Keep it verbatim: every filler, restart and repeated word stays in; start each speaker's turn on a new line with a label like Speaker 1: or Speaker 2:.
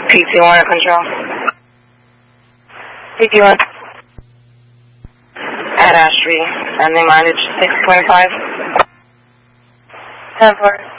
Speaker 1: P T one control. P T one. At Ashby, landing mileage six twenty-five. ten four.